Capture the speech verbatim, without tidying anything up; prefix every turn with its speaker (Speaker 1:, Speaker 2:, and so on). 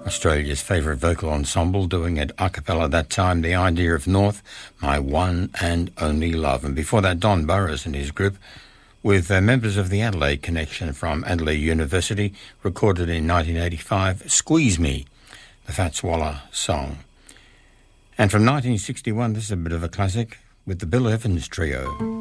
Speaker 1: Australia's favourite vocal ensemble, doing it a cappella that time, The Idea of North, My One and Only Love. And before that, Don Burrows and his group, with uh, members of the Adelaide Connection from Adelaide University, recorded in nineteen eighty-five, Squeeze Me, the Fats Waller song. And from nineteen sixty-one, this is a bit of a classic, with the Bill Evans Trio.